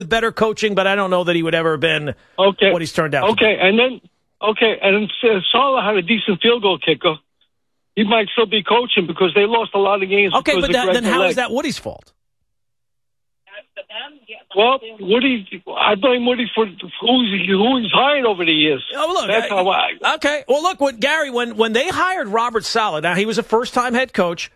better coaching, but I don't know that he would ever have been what he's turned out to be. And then Saleh had a decent field goal kicker. He might still be coaching because they lost a lot of games. Okay, but then how is that Woody's fault? Well, I blame Woody for who he's hired over the years. Oh, look, that's how okay. Well, look, Gary, when they hired Robert Saleh, now he was a first-time head coach.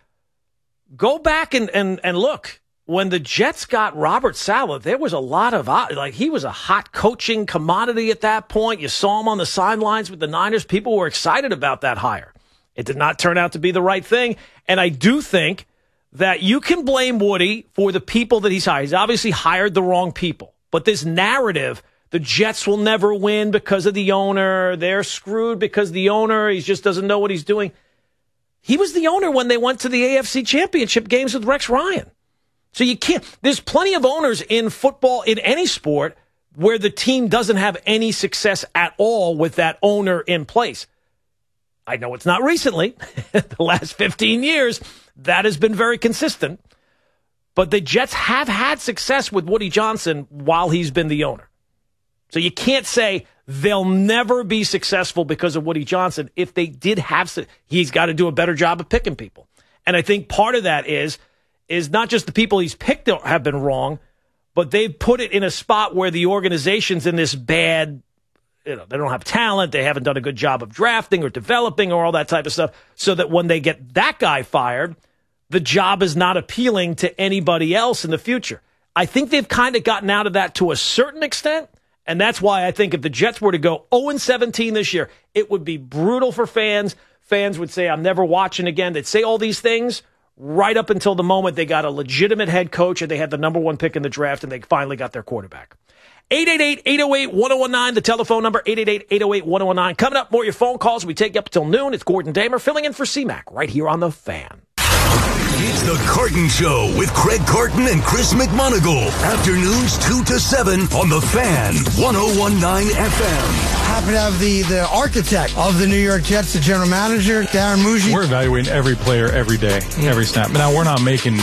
Go back and look. When the Jets got Robert Saleh, there was a lot of he was a hot coaching commodity at that point. You saw him on the sidelines with the Niners. People were excited about that hire. It did not turn out to be the right thing, and I do think that you can blame Woody for the people that he's hired. He's obviously hired the wrong people. But this narrative, the Jets will never win because of the owner. They're screwed because the owner, he just doesn't know what he's doing. He was the owner when they went to the AFC Championship games with Rex Ryan. So you can't. There's plenty of owners in football, in any sport, where the team doesn't have any success at all with that owner in place. I know it's not recently. The last 15 years, that has been very consistent. But the Jets have had success with Woody Johnson while he's been the owner. So you can't say they'll never be successful because of Woody Johnson. If they did have, he's got to do a better job of picking people. And I think part of that is not just the people he's picked have been wrong, but they've put it in a spot where the organization's in this bad, they don't have talent, they haven't done a good job of drafting or developing or all that type of stuff, so that when they get that guy fired, the job is not appealing to anybody else in the future. I think they've kind of gotten out of that to a certain extent, and that's why I think if the Jets were to go 0-17 this year, it would be brutal for fans. Fans would say, I'm never watching again. They'd say all these things right up until the moment they got a legitimate head coach and they had the number one pick in the draft and they finally got their quarterback. 888-808-1019, the telephone number, 888-808-1019. Coming up, more of your phone calls. We take you up until noon. It's Gordon Damer filling in for C-Mac right here on The Fan. It's The Carton Show with Craig Carton and Chris McMonagle. Afternoons 2 to 7 on The Fan, 101.9 FM. Happy to have the architect of the New York Jets, the general manager, Darren Muji. We're evaluating every player every day, every snap. Now, we're not making,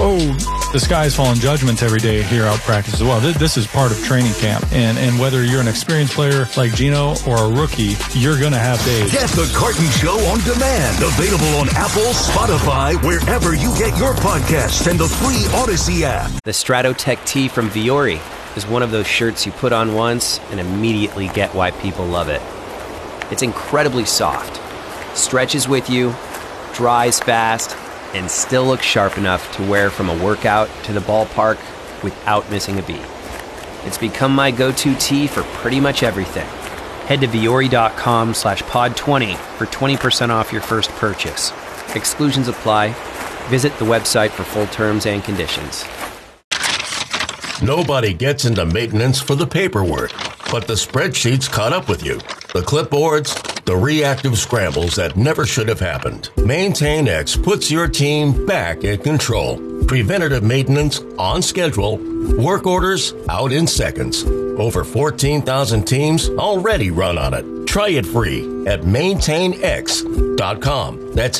the sky's falling judgments every day here out practice as well. This is part of training camp. And whether you're an experienced player like Gino or a rookie, you're going to have days. Get The Carton Show on demand. Available on Apple, Spotify, wherever you get your podcasts, and the free Odyssey app. The Stratotech tee from Viore is one of those shirts you put on once and immediately get why people love it. It's incredibly soft, stretches with you, dries fast, and still looks sharp enough to wear from a workout to the ballpark without missing a beat. It's become my go-to tee for pretty much everything. Head to Viore.com/pod20 for 20% off your first purchase. Exclusions apply. Visit the website for full terms and conditions. Nobody gets into maintenance for the paperwork, but the spreadsheets caught up with you. The clipboards, the reactive scrambles that never should have happened. MaintainX puts your team back in control. Preventative maintenance on schedule. Work orders out in seconds. Over 14,000 teams already run on it. Try it free at MaintainX.com. That's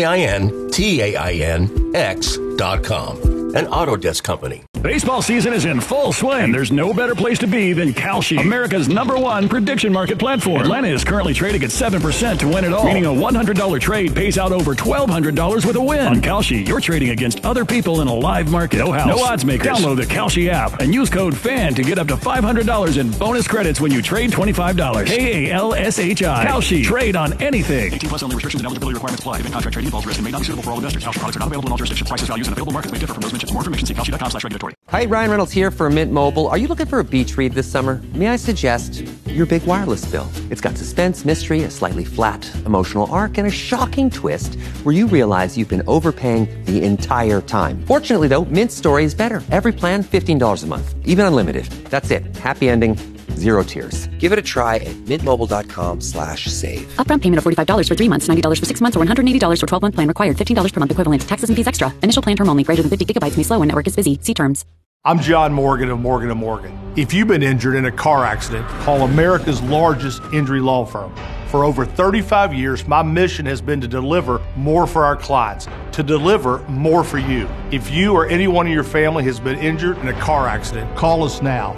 MaintainX.com. An Autodesk company. Baseball season is in full swing, and there's no better place to be than Kalshi, America's #1 prediction market platform. Atlanta is currently trading at 7% to win it all, meaning a $100 trade pays out over $1,200 with a win. On Kalshi, you're trading against other people in a live market. No house, no odds makers. Download the Kalshi app and use code FAN to get up to $500 in bonus credits when you trade $25. KALSHI. Kalshi. Trade on anything. 18+ only. Restrictions and eligibility requirements apply. Event contract trading involves risk and may not be suitable for all investors. Kalshi products are not available in all jurisdictions. Prices, values, and available markets may differ from those mentioned. For more information, see Kalshi.com/regulatory. Hi, Ryan Reynolds here for Mint Mobile. Are you looking for a beach read this summer? May I suggest your big wireless bill? It's got suspense, mystery, a slightly flat emotional arc, and a shocking twist where you realize you've been overpaying the entire time. Fortunately, though, Mint's story is better. Every plan, $15 a month, even unlimited. That's it. Happy ending. Zero tears. Give it a try at mintmobile.com/save. Upfront payment of $45 for 3 months, $90 for 6 months, or $180 for 12-month plan required. $15 per month equivalent. Taxes and fees extra. Initial plan term only. Greater than 50 gigabytes may slow when network is busy. See terms. I'm John Morgan of Morgan & Morgan. If you've been injured in a car accident, call America's largest injury law firm. For over 35 years, my mission has been to deliver more for our clients. to deliver more for you. If you or anyone in your family has been injured in a car accident, call us now.